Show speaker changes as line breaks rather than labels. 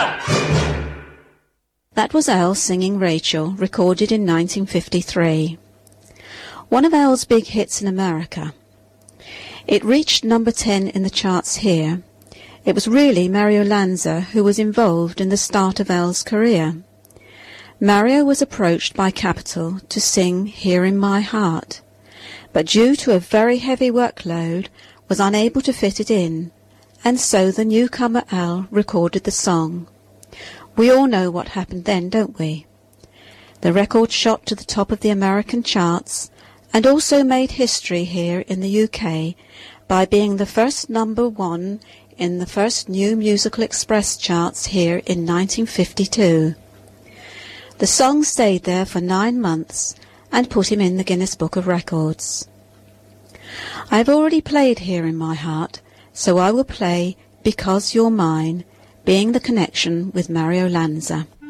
That was Elle singing Rachel, recorded in 1953. One of Elle's big hits in America. It reached number 10 in the charts here. It was really Mario Lanza who was involved in the start of Elle's career. Mario was approached by Capitol to sing Here in My Heart, but due to a very heavy workload was unable to fit it in, and so the newcomer Elle recorded the song. We all know what happened then, don't we? The record shot to the top of the American charts and also made history here in the UK by being the first number 1 in the first New Musical Express charts here in 1952. The song stayed there for 9 months and put him in the Guinness Book of Records. I've already played Here in My Heart, so I will play Because You're Mine, being the connection with Mario Lanza.